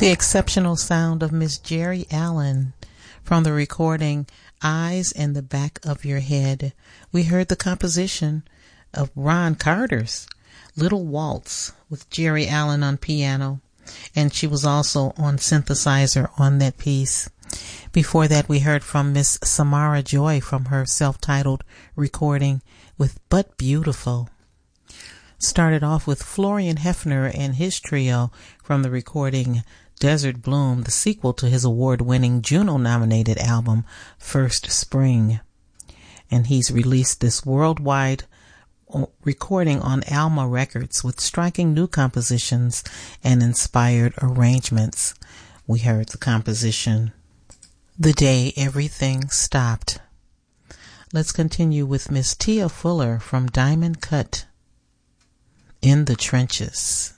The exceptional sound of Miss Jerry Allen from the recording Eyes in the Back of Your Head. We heard the composition of Ron Carter's Little Waltz with Jerry Allen on piano, and she was also on synthesizer on that piece. Before that, we heard from Miss Samara Joy from her self-titled recording with But Beautiful. Started off with Florian Hefner and his trio from the recording Desert Bloom, the sequel to his award-winning Juno-nominated album First Spring. And he's released this worldwide recording on Alma Records with striking new compositions and inspired arrangements. We heard the composition The Day Everything Stopped. Let's continue with Miss Tia Fuller from Diamond Cut, In the Trenches.